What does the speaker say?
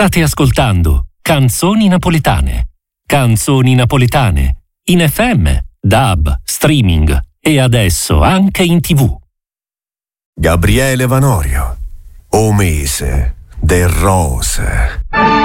State ascoltando Canzoni Napoletane. Canzoni Napoletane. In FM, DAB, streaming e adesso anche in TV. Gabriele Vanorio, O mese de rose.